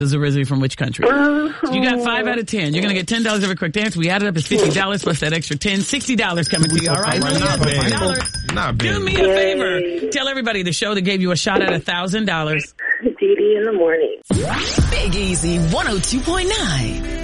is originally from which country? You got 5 out of 10. You're going to get $10 every quick dance. We added up as $50 plus that extra $10. $60 coming to you. All right? Not bad. Do me a favor. Tell everybody the show that gave you a shot at $1,000. Dee Dee in the morning. Big Easy 102.9.